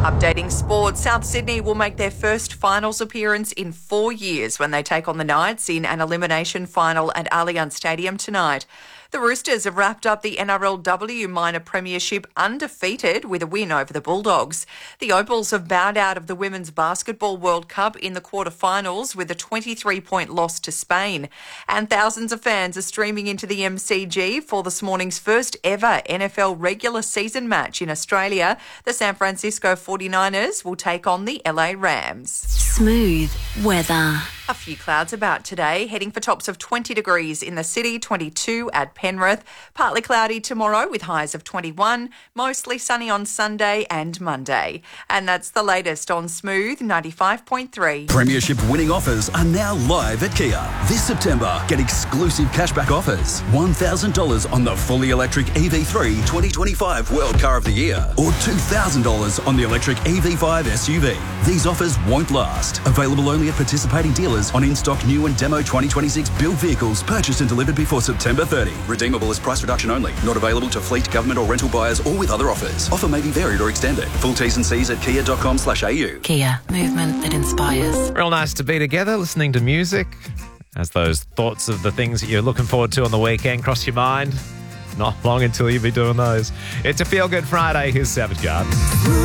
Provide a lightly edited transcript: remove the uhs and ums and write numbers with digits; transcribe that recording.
Updating sport, South Sydney will make their first finals appearance in 4 years when they take on the Knights in an elimination final at Allianz Stadium tonight. The Roosters have wrapped up the NRLW Minor Premiership undefeated with a win over the Bulldogs. The Opals have bowed out of the Women's Basketball World Cup in the quarterfinals with a 23-point loss to Spain. And thousands of fans are streaming into the MCG for this morning's first ever NFL regular season match in Australia. The San Francisco 49ers will take on the LA Rams. Smooth weather. A few clouds about today, heading for tops of 20 degrees in the city, 22 at Penrith. Partly cloudy tomorrow with highs of 21, mostly sunny on Sunday and Monday. And that's the latest on Smooth 95.3. Premiership winning offers are now live at Kia. This September, get exclusive cashback offers. $1,000 on the fully electric EV3 2025 World Car of the Year or $2,000 on the electric EV5 SUV. These offers won't last. Available only at participating dealers on in-stock new and demo 2026 build vehicles purchased and delivered before September 30. Redeemable as price reduction only. Not available to fleet, government or rental buyers or with other offers. Offer may be varied or extended. Full T's and C's at kia.com/au. Kia, movement that inspires. Real nice to be together, listening to music. As those thoughts of the things that you're looking forward to on the weekend cross your mind, not long until you'll be doing those. It's a Feel Good Friday. Here's Savage Garden.